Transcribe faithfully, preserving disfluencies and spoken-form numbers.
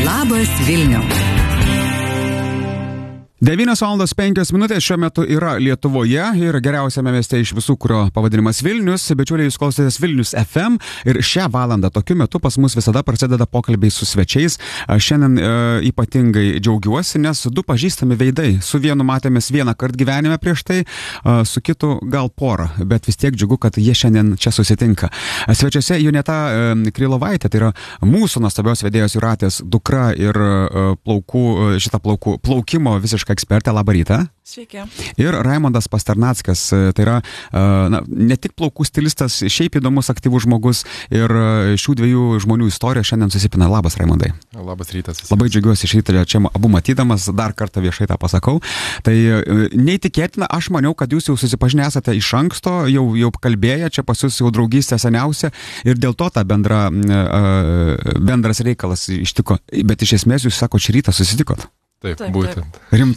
Labas Vilniau. devynios valandos penkios minutės šiuo metu yra Lietuvoje ir geriausiame mieste iš visų, kurio pavadinimas Vilnius. Bičiuliai, jūs klausotės Vilnius F M ir šią valandą tokiu metu pas mus visada prasideda pokalbiai su svečiais. Šiandien e, ypatingai džiaugiuosi, nes du pažįstami veidai. Su vienu matėmės vieną kartą gyvenime prieš tai, e, su kitu gal porą, bet vis tiek džiugu, kad jie šiandien čia susitinka. Svečiuose Juneta e, Krylovaitė, tai yra mūsų nuostabios vedėjos Jūratės dukra ir e, plaukų, šitą plaukų, plaukimo visiškai ekspertė, labą rytą. Sveiki. Ir Raimondas Pasternackas, tai yra na, ne tik plaukų stilistas, šiaip įdomus, aktyvus žmogus ir šių dviejų žmonių istorija šiandien susipina. Labas, Raimondai. Labas rytas. Labai džiaugiuosi iš ryto čia abu matydamas, dar kartą viešai tą pasakau. Tai neįtikėtina, aš maniau, kad jūs jau susipažinę esate iš anksto, jau, jau kalbėję, čia pas jūs jau draugystė seniausia ir dėl to ta bendra, bendras reikalas ištiko, bet iš esmės jūs sako, šį rytą susitikot. Taip, Taip, būtent. taip. Rimtai.